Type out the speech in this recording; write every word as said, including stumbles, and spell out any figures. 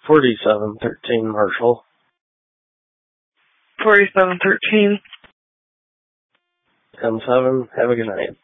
forty-seven thirteen Marshall. forty-seven thirteen. ten seven. Have a good night.